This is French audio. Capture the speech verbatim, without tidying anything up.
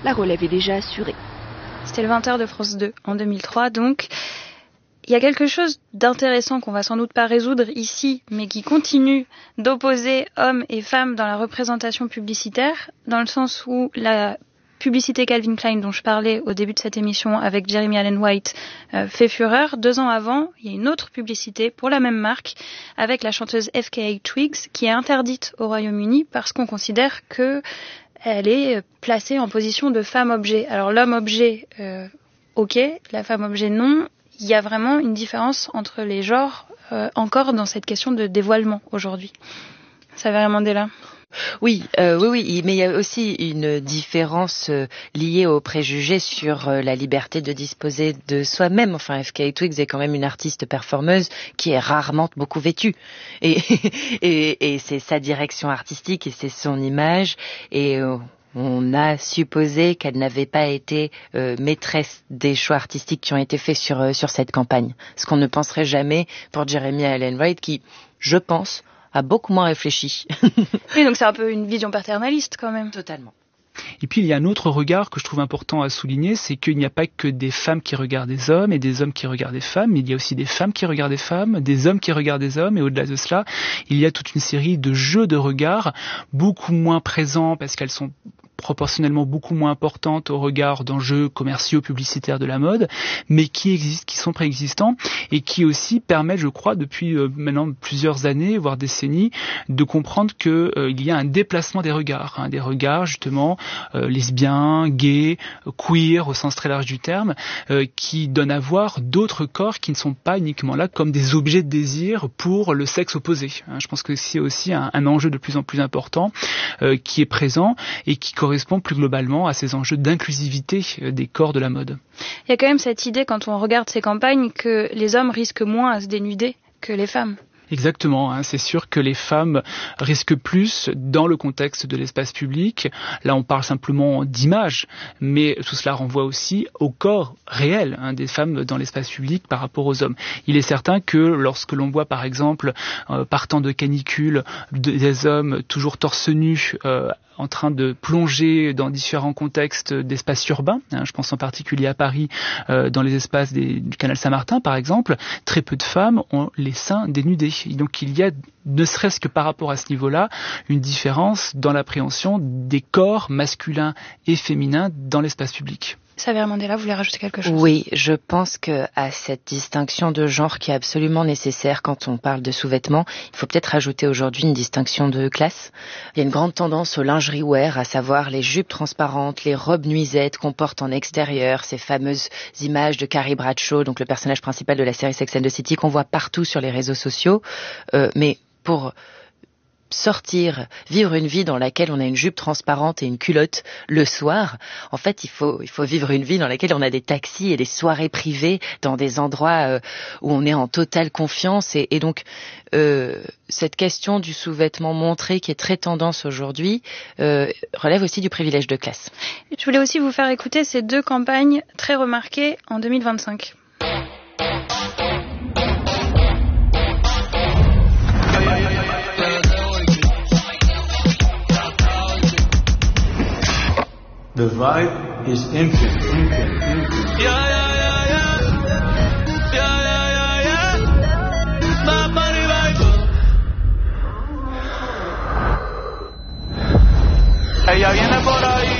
la relève est déjà assurée. C'était le vingt heures de France deux en deux mille trois, donc il y a quelque chose d'intéressant qu'on va sans doute pas résoudre ici, mais qui continue d'opposer hommes et femmes dans la représentation publicitaire, dans le sens où la publicité Calvin Klein dont je parlais au début de cette émission avec Jeremy Allen White euh, fait fureur. Deux ans avant, il y a une autre publicité pour la même marque avec la chanteuse F K A Twigs qui est interdite au Royaume-Uni parce qu'on considère que elle est placée en position de femme-objet. Alors l'homme-objet, euh, ok, la femme-objet, non. Il y a vraiment une différence entre les genres euh, encore dans cette question de dévoilement aujourd'hui. Ça va vraiment là. Oui, euh, oui, oui, mais il y a aussi une différence euh, liée aux préjugés sur euh, la liberté de disposer de soi-même. Enfin, F K A Twigs est quand même une artiste performeuse qui est rarement beaucoup vêtue. Et, et, et c'est sa direction artistique et c'est son image. Et euh, on a supposé qu'elle n'avait pas été euh, maîtresse des choix artistiques qui ont été faits sur, euh, sur cette campagne. Ce qu'on ne penserait jamais pour Jeremy Allen White qui, je pense, a beaucoup moins réfléchi. Oui, donc c'est un peu une vision paternaliste quand même. Totalement. Et puis il y a un autre regard que je trouve important à souligner, c'est qu'il n'y a pas que des femmes qui regardent des hommes et des hommes qui regardent des femmes, mais il y a aussi des femmes qui regardent des femmes, des hommes qui regardent des hommes, et au-delà de cela, il y a toute une série de jeux de regards beaucoup moins présents parce qu'elles sont proportionnellement beaucoup moins importantes au regard d'enjeux commerciaux, publicitaires de la mode, mais qui existent, qui sont préexistants et qui aussi permettent, je crois, depuis euh, maintenant plusieurs années, voire décennies, de comprendre que euh, il y a un déplacement des regards, hein, des regards justement euh, lesbiens, gays, queer au sens très large du terme, euh, qui donnent à voir d'autres corps qui ne sont pas uniquement là comme des objets de désir pour le sexe opposé. Hein, je pense que c'est aussi un, un enjeu de plus en plus important euh, qui est présent et qui correspond plus globalement à ces enjeux d'inclusivité des corps de la mode. Il y a quand même cette idée, quand on regarde ces campagnes, que les hommes risquent moins à se dénuder que les femmes. Exactement, hein, c'est sûr que les femmes risquent plus dans le contexte de l'espace public. Là, on parle simplement d'image, mais tout cela renvoie aussi au corps réel hein, des femmes dans l'espace public par rapport aux hommes. Il est certain que lorsque l'on voit, par exemple, euh, partant de canicule, des hommes toujours torse nu, euh, en train de plonger dans différents contextes d'espaces urbains, hein, je pense en particulier à Paris, euh, dans les espaces des, du canal Saint-Martin, par exemple, très peu de femmes ont les seins dénudés. Et donc il y a, ne serait-ce que par rapport à ce niveau-là, une différence dans l'appréhension des corps masculins et féminins dans l'espace public. Xavier Mandela, vous voulez rajouter quelque chose ? Oui, je pense que à cette distinction de genre qui est absolument nécessaire quand on parle de sous-vêtements, il faut peut-être rajouter aujourd'hui une distinction de classe. Il y a une grande tendance au lingerie wear, à savoir les jupes transparentes, les robes nuisettes qu'on porte en extérieur, ces fameuses images de Carrie Bradshaw, donc le personnage principal de la série Sex and the City, qu'on voit partout sur les réseaux sociaux. Euh, mais pour sortir, vivre une vie dans laquelle on a une jupe transparente et une culotte le soir, en fait, il faut, il faut vivre une vie dans laquelle on a des taxis et des soirées privées dans des endroits euh, où on est en totale confiance. Et, et donc, euh, cette question du sous-vêtement montré qui est très tendance aujourd'hui euh, relève aussi du privilège de classe. Je voulais aussi vous faire écouter ces deux campagnes très remarquées en deux mille vingt-cinq. The vibe is infinite, infinite, infinite. Yeah, yeah, yeah, yeah. Yeah, yeah, yeah, yeah. My body vibe. Ella viene por